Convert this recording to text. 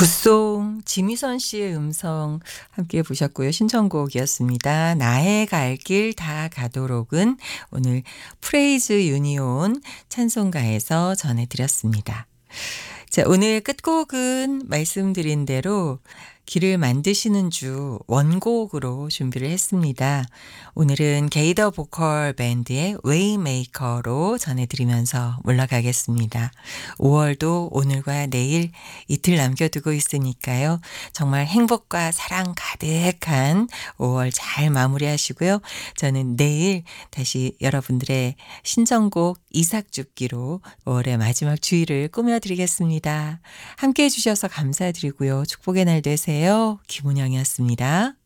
굿송 지미선 씨의 음성 함께 보셨고요. 신청곡이었습니다. 나의 갈 길 다 가도록은 오늘 프레이즈 유니온 찬송가에서 전해드렸습니다. 자, 오늘 끝곡은 말씀드린 대로 길을 만드시는 주 원곡으로 준비를 했습니다. 오늘은 게이더 보컬 밴드의 웨이메이커로 전해드리면서 물러가겠습니다. 5월도 오늘과 내일 이틀 남겨두고 있으니까요. 정말 행복과 사랑 가득한 5월 잘 마무리하시고요. 저는 내일 다시 여러분들의 신청곡 이삭줍기로 5월의 마지막 주일을 꾸며드리겠습니다. 함께해 주셔서 감사드리고요. 축복의 날 되세요. 김은영이었습니다.